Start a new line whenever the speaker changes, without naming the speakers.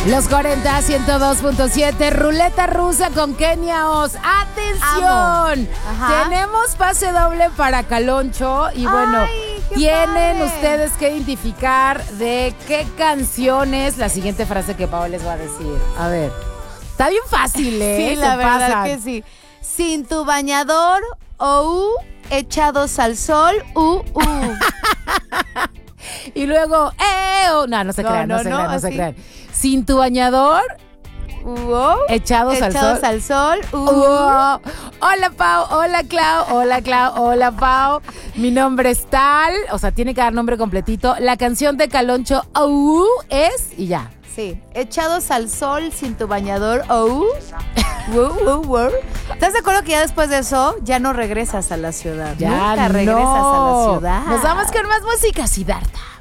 Los 40, 102.7, ruleta rusa con Kenia Os. ¡Atención! Tenemos pase doble para Caloncho y bueno, tienen ustedes que identificar de qué canción es la siguiente frase que Pao les va a decir. A ver, está bien fácil, ¿eh?
Sí, la verdad que sí. Sin tu bañador, echados al sol,
Y luego, no se crean. Sin tu bañador, echados al sol. Hola Pau, hola Clau, hola Pau. Mi nombre es tal, o sea, tiene que dar nombre completito. La canción de Caloncho, es, y ya.
Sí, echados al sol, sin tu bañador, ¿Estás de acuerdo que ya después de eso ya no regresas a la ciudad?
Ya
nunca regresas a la ciudad.
Nos vamos con más música, Siddhartha.